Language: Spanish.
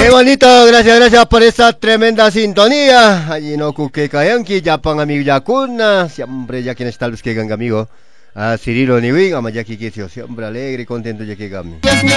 Qué bonito, gracias por esa tremenda sintonía. Allí no cuque kayanki, ya pan amigo ya cuna. Siempre ya quien está los que amigo. A Cirilo Niwin, a Mayaki Kisio, siempre alegre y contento ya que gami.